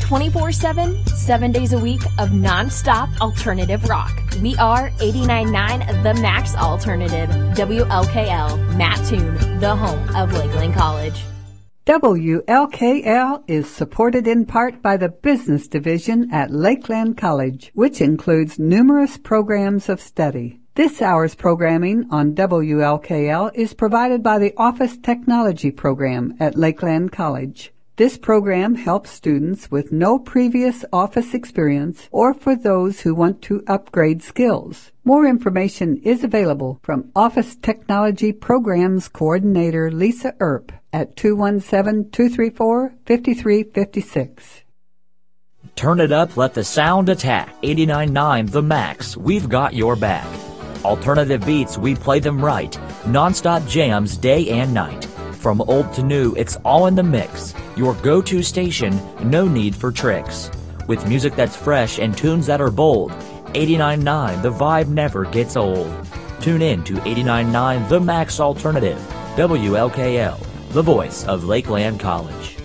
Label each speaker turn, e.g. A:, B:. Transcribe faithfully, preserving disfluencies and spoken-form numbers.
A: twenty-four seven, seven days a week of non-stop alternative rock. We are eighty-nine point nine The Max Alternative. W L K L, Mattoon, the home of Lakeland College.
B: W L K L is supported in part by the Business Division at Lakeland College, which includes numerous programs of study. This hour's programming on W L K L is provided by the Office Technology Program at Lakeland College. This program helps students with no previous office experience or for those who want to upgrade skills. More information is available from Office Technology Programs Coordinator Lisa Earp at two one seven, two three four, five three five six.
C: Turn it up, let the sound attack. eighty-nine point nine The Max, we've got your back. Alternative beats, we play them right. Non-stop jams day and night. From old to new, it's all in the mix. Your go-to station, no need for tricks. With music that's fresh and tunes that are bold, eighty-nine point nine, the vibe never gets old. Tune in to eighty-nine point nine The Max Alternative, W L K L, the voice of Lakeland College.